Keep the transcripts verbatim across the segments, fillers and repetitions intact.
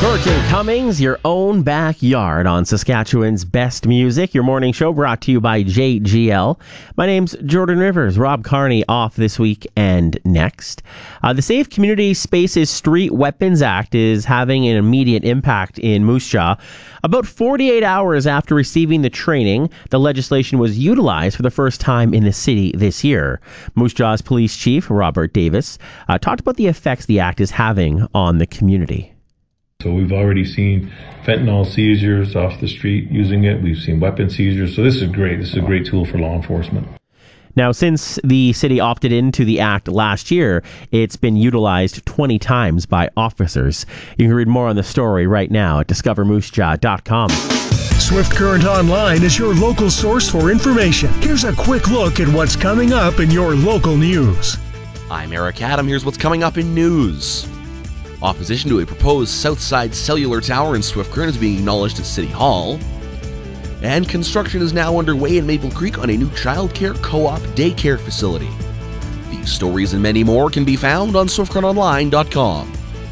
Courtney Cummings, your own backyard on Saskatchewan's best music. Your morning show brought to you by J G L. My name's Jordan Rivers. Rob Carney off this week and next. Uh, the Safe Community Spaces Street Weapons Act is having an immediate impact in Moose Jaw. About forty-eight hours after receiving the training, the legislation was utilized for the first time in the city this year. Moose Jaw's Police Chief, Robert Davis, uh, talked about the effects the act is having on the community. So we've already seen fentanyl seizures off the street using it. We've seen weapon seizures. So this is great. This is a great tool for law enforcement. Now, since the city opted into the act last year, it's been utilized twenty times by officers. You can read more on the story right now at discover moose jaw dot com. Swift Current Online is your local source for information. Here's a quick look at what's coming up in your local news. I'm Eric Adam. Here's what's coming up in news. Opposition to a proposed Southside Cellular Tower in Swift Current is being acknowledged at City Hall. And construction is now underway in Maple Creek on a new childcare co-op daycare facility. These stories and many more can be found on swift current online dot com.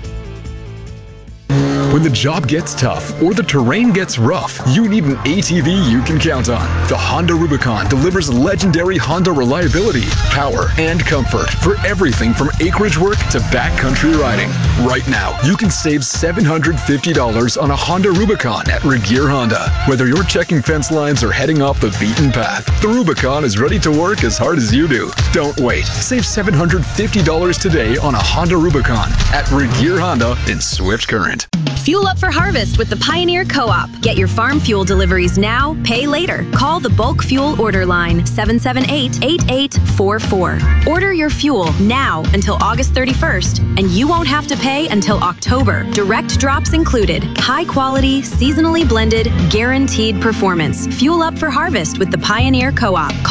When the job gets tough or the terrain gets rough, you need an A T V you can count on. The Honda Rubicon delivers legendary Honda reliability, power, and comfort for everything from acreage work to backcountry riding. Right now, you can save seven hundred fifty dollars on a Honda Rubicon at Regeer Honda. Whether you're checking fence lines or heading off the beaten path, the Rubicon is ready to work as hard as you do. Don't wait. Save seven hundred fifty dollars today on a Honda Rubicon at Regeer Honda in Swift Current. Fuel up for harvest with the Pioneer Co-op. Get your farm fuel deliveries now, pay later. Call the bulk fuel order line seven seven eight, eight eight four four. Order your fuel now until August thirty-first, and you won't have to pay until October. Direct drops included. High quality, seasonally blended, guaranteed performance. Fuel up for harvest with the Pioneer Co-op.